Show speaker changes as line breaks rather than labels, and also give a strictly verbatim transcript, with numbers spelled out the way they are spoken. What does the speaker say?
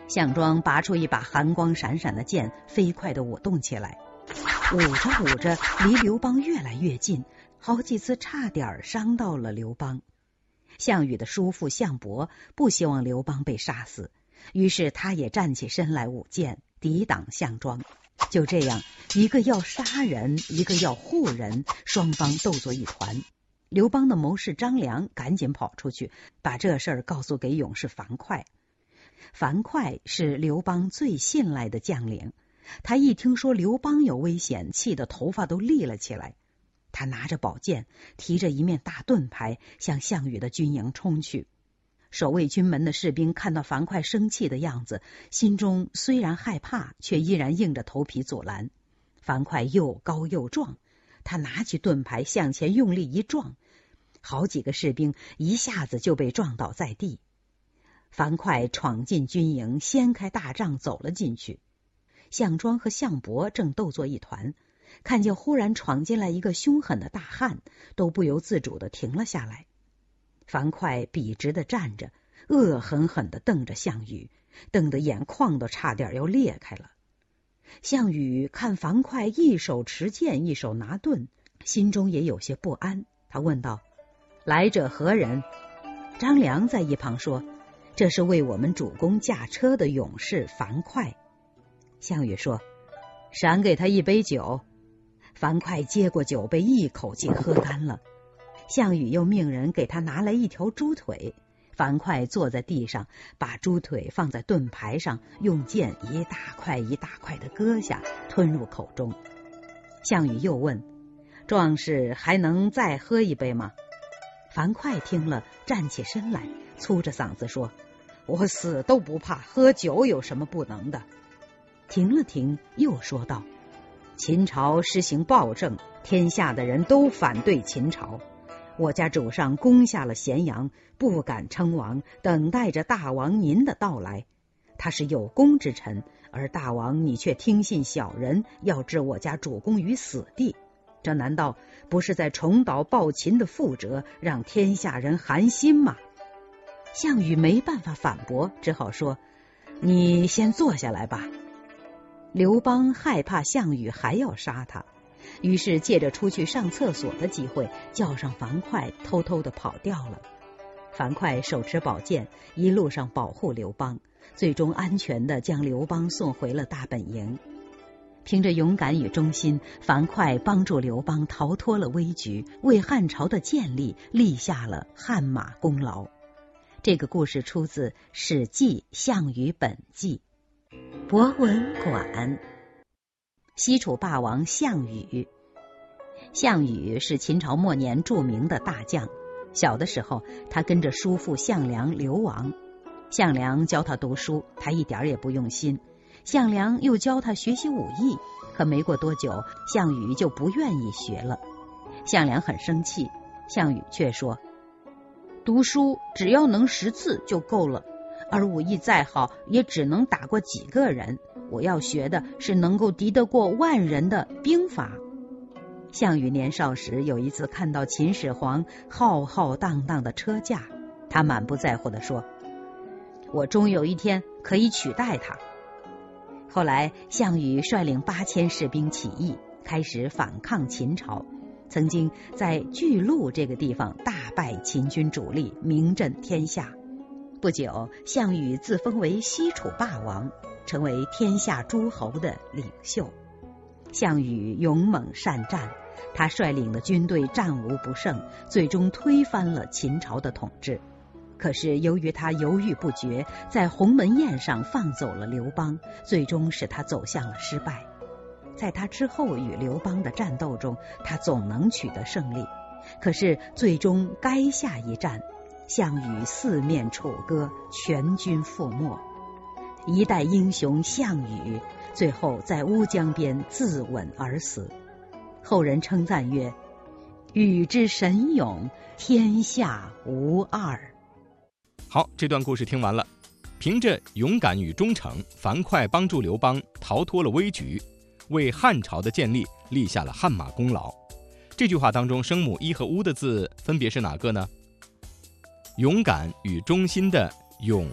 项庄拔出一把寒光闪闪的剑，飞快地舞动起来。舞着舞着，离刘邦越来越近，好几次差点伤到了刘邦。项羽的叔父项伯不希望刘邦被杀死，于是他也站起身来舞剑，抵挡项庄。就这样，一个要杀人，一个要护人，双方斗作一团。刘邦的谋士张良赶紧跑出去，把这事儿告诉给勇士樊哙。樊哙是刘邦最信赖的将领，他一听说刘邦有危险，气得头发都立了起来。他拿着宝剑，提着一面大盾牌，向项羽的军营冲去。守卫军门的士兵看到樊哙生气的样子，心中虽然害怕，却依然硬着头皮阻拦。樊哙又高又壮，他拿起盾牌向前用力一撞，好几个士兵一下子就被撞倒在地。樊哙闯进军营，掀开大帐走了进去。项庄和项伯正斗作一团，看见忽然闯进来一个凶狠的大汉，都不由自主地停了下来。樊哙笔直地站着，恶狠狠地瞪着项羽，瞪得眼眶都差点要裂开了。项羽看樊哙一手持剑，一手拿盾，心中也有些不安。他问道：“来者何人？”张良在一旁说：“这是为我们主公驾车的勇士樊哙。”项羽说：“赏给他一杯酒。”樊哙接过酒杯，一口气喝干了。项羽又命人给他拿来一条猪腿，樊哙坐在地上，把猪腿放在盾牌上，用剑一大块一大块的割下，吞入口中。项羽又问：“壮士还能再喝一杯吗？”樊哙听了，站起身来，粗着嗓子说：“我死都不怕，喝酒有什么不能的？”停了停，又说道：“秦朝实行暴政，天下的人都反对秦朝。我家主上攻下了咸阳，不敢称王，等待着大王您的到来。他是有功之臣，而大王你却听信小人，要置我家主公于死地。这难道不是在重蹈暴秦的覆辙，让天下人寒心吗？”项羽没办法反驳，只好说：“你先坐下来吧。”刘邦害怕项羽还要杀他，于是借着出去上厕所的机会，叫上樊哙，偷偷地跑掉了。樊哙手持宝剑，一路上保护刘邦，最终安全地将刘邦送回了大本营。凭着勇敢与忠心，樊哙帮助刘邦逃脱了危局，为汉朝的建立立下了汗马功劳。这个故事出自《史记·项羽本纪》。博文馆。西楚霸王项羽。项羽是秦朝末年著名的大将，小的时候他跟着叔父项梁流亡，项梁教他读书，他一点也不用心。项梁又教他学习武艺，可没过多久，项羽就不愿意学了。项梁很生气，项羽却说：“读书只要能识字就够了，而武艺再好也只能打过几个人，我要学的是能够敌得过万人的兵法。”项羽年少时有一次看到秦始皇浩浩荡荡的车驾，他满不在乎地说：“我终有一天可以取代他。”后来项羽率领八千士兵起义，开始反抗秦朝，曾经在巨鹿这个地方大败秦军主力，名震天下。不久，项羽自封为西楚霸王，成为天下诸侯的领袖。项羽勇猛善战，他率领的军队战无不胜，最终推翻了秦朝的统治。可是由于他犹豫不决，在鸿门宴上放走了刘邦，最终使他走向了失败。在他之后与刘邦的战斗中，他总能取得胜利，可是最终垓下一战，项羽四面楚歌，全军覆没。一代英雄项羽最后在乌江边自刎而死，后人称赞曰：“羽之神勇，天下无二。”
好，这段故事听完了。凭着勇敢与忠诚，樊哙帮助刘邦逃脱了危局，为汉朝的建立立下了汗马功劳。这句话当中声母一和乌的字分别是哪个呢？勇敢与忠心的勇